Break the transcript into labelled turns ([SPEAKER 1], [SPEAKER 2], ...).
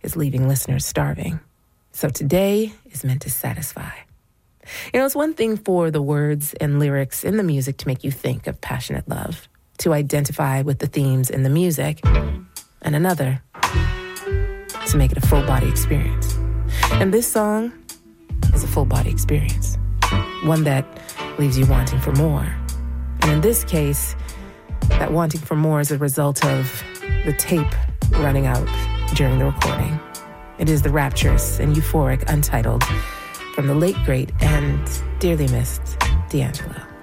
[SPEAKER 1] is leaving listeners starving. So today is meant to satisfy. You know, it's one thing for the words and lyrics in the music to make you think of passionate love, to identify with the themes in the music, and another to make it a full-body experience. And this song is a full-body experience, one that leaves you wanting for more. And in this case, that wanting for more is a result of the tape running out during the recording. It is the rapturous and euphoric Untitled from the late, great, and dearly missed D'Angelo.